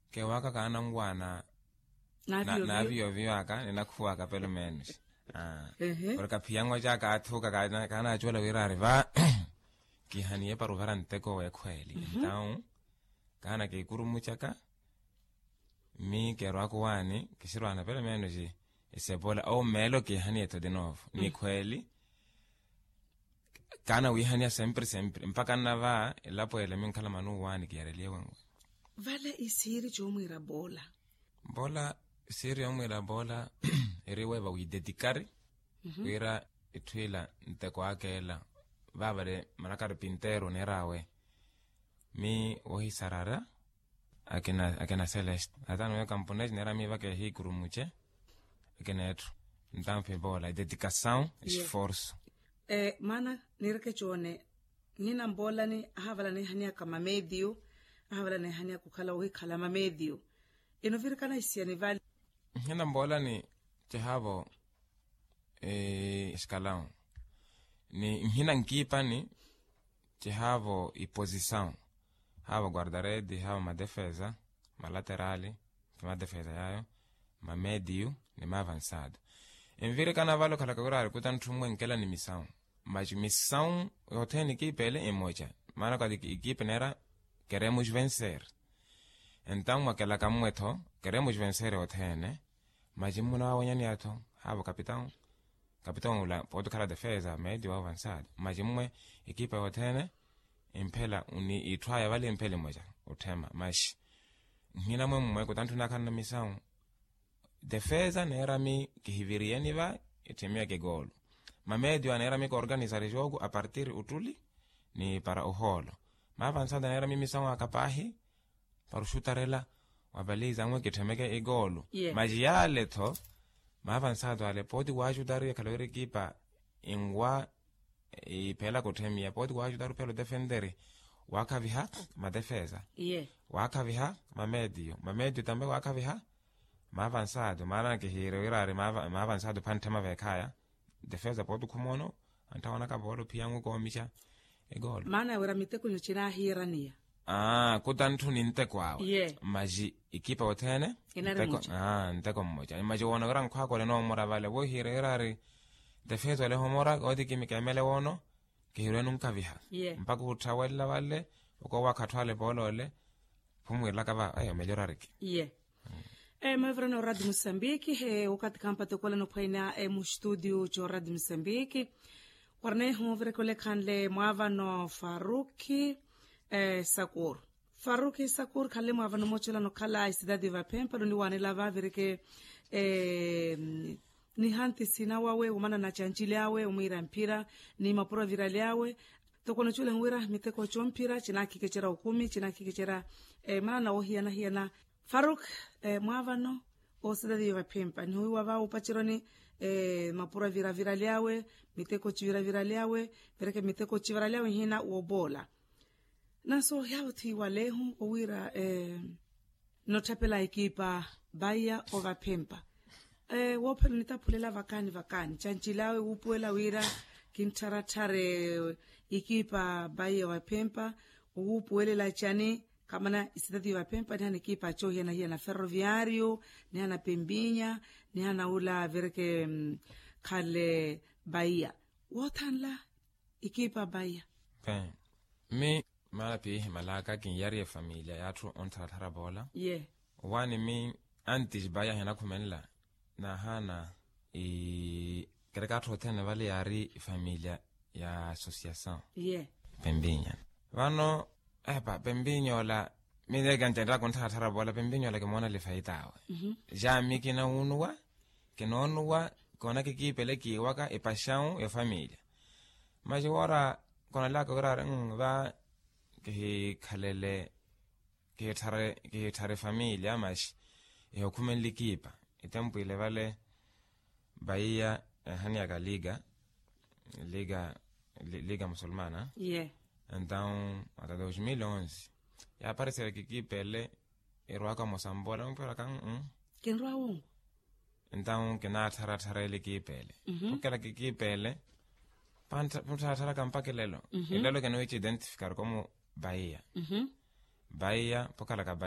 ke waka kana ngwana na vio aka nena khuaka pelo menos porque piango ja ka thuka kana chola virare va ki hanie paru varante ko ekhweli então kana ke kurumuchaka mi ke rwako wani kisirwana pelo menos isebola au melo ki hanie to de novo ni khweli kana wi hania sempre mpaka na va lapo ele minkhala manu wani ki yarelewa vale isiri jomwira bola siri yomwira bola eriwe ba dedicare wira itwila nteko akela vavale manakari pintero nerawe mi ohi sarara akena Celeste atano ya camponese nera mi vake hi kurumuche akena etro ntampe bola dedicação esforço mana nireke chone nina mbola ni havala ni hania kama medio havala ni hania kukala ohi kalama medio inovirikana isiani vale nina mbola ni chehavo escalão ni hina nkipa ni chehavo iposição hava guarda-rede hava ma defesa ma laterali ma defesa yayo ma medio ni ma avançado invirikana valo kala kagurari kutantumwe nkela ni missão mas missão otene equipe ele emoja mana kwa equipe nera queremos vencer então aquela camueto queremos vencer otene mas muna wanyani ato hava capitão ula pode kala defesa medio avançado mas mwe equipe otene impela uni itwaya vale impele moja utema mas ngina mwe kutantuna kana missão defesa nera mi kihivirieni va itemia ke golo ma medio nera mi organizar jogo a partir utuli ni para o holo ma avançada nera mi missão akapahi para chutarela wabaliza ngwe kitemeke igolo majiyale to ma avançado ale podi wajudari kalori kipa ingwa ipela kutemia podi wajudari pelo defendere wakaviha ma defesa wakaviha ma medio tambe wakaviha ma avançado mana ke hiro irare ma avançado pantama vekaya defesa podi kumono antawana ka bolo piangu ko misha egolo mana wera miteko nyochina hirania kutantu ni nteko awa maji ikipa otene nteko mmoja maji wono gran kwa kole no mora vale wo hiro irare defesa le homora odi kimikemele wono ke hiro nunka viha mpaka utawela vale uko wakatwale bolo le pumwela kava ayo mejorariki mavrano Radio Moçambique wakati kampa tokola no paina mu studio jo Radio Moçambique warne hovre kole kanle mwavano Faruki Sakur kale mwavano mochola no kala isidadi va pempa ni wanela va vereke ni hanti sina wawe umana na chanchile yawe umira mpira ni mapura virali yawe tokono chule nwira miteko chompira chinaki kechera 10 chinaki kechera mana na hiana Faruk mwavano osidadi va pempa ni huwa va upachironi mapura virali yawe miteko virali yawe pereke miteko virali yawe hina uobola naso yao tiwa lehu owira notapela ekipa Bahia ova pempa wopelo nitapulela vakani chanchilawe upuela wira kintaratare ekipa Bahia ova pempa upuelela chani kamana isidadi wa pempa ni hana ekipa cho hiana Ferroviario ni hana Pembinya ni hana ula vereke kale Bahia wotanla ekipa Bahia mi mala pi malaka kin yari familia yatu ontaratara bola wani mi antis Bahia hana kumenla na hana kerekato tene vale yari familia ya associação Pembinya vano Pembinya la mi de gantera kontaratara bola Pembinya la kemona le faitawa jami kina unwa kinonwa kona kikipele kiwaka paixão e família mas ora kona la kogara va ke khalele ke thare família mas e okumen likipa itempo ile vale Bahia hania ga liga musulmana então até 2011 ya apareceu que equipe Iroaka Mosambola mpera kan kenroa wongo então que na thara ile equipe porque la equipe thara kampake lelo que no identificar como Bahia Bahia porque la